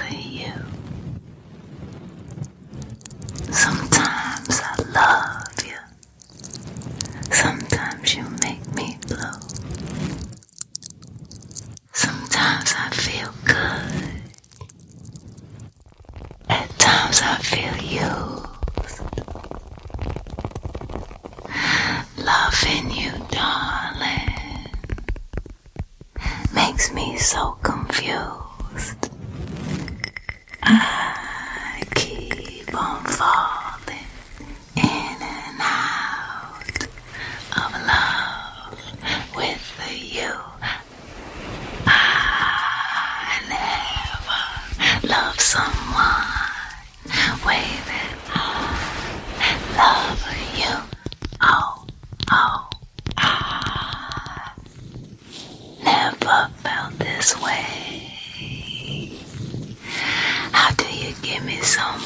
for you. Sometimes I love you. Sometimes you make me blue. Sometimes I feel good. At times I feel used. Loving you, darling, makes me so confused. I keep on falling in and out of love with you. I never loved someone way that I love you. I never felt this way. How do you give me so